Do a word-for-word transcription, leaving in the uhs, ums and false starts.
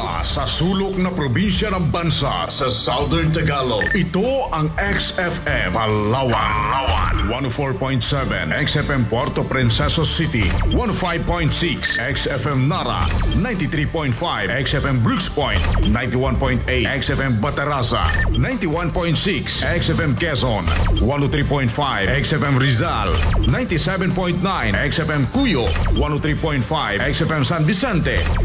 mula sa sulok na probinsya ng bansa sa Southern Tagalog. Ito ang X F M Palawan. one oh four point seven X F M Puerto Princesa City. one oh five point six X F M Nara. ninety-three point five X F M Brooks Point. ninety-one point eight X F M Bataraza. ninety-one point six X F M Quezon. one oh three point five X F M Rizal. ninety-seven point nine X F M Cuyo. one oh three point five X F M San Vicente.